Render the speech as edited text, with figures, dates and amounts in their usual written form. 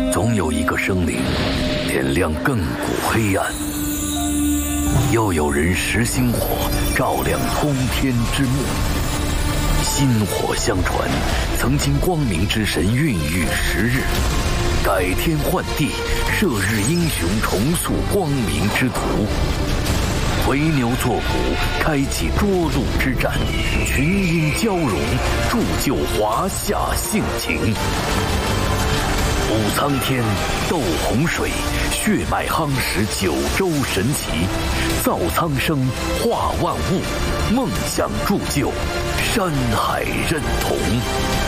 总有一个生灵点亮亘古黑暗，又有人拾星火照亮通天之幕。薪火相传，曾经光明之神孕育时日，改天换地，射日英雄重塑光明之途。为牛作鼓，开启涿鹿之战，群英交融，铸就华夏性情。舞苍天，斗洪水，血脉夯实九州神奇，造苍生，化万物，梦想铸就山海认同。